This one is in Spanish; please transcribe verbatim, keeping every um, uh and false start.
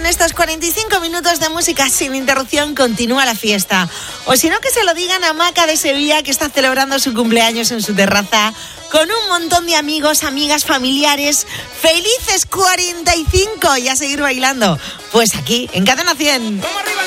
estos cuarenta y cinco minutos de música sin interrupción continúa la fiesta. O si no, que se lo digan a Maca de Sevilla, que está celebrando su cumpleaños en su terraza con un montón de amigos, amigas, familiares. ¡Felices cuarenta y cinco! Y a seguir bailando. Pues aquí, en Cadena cien.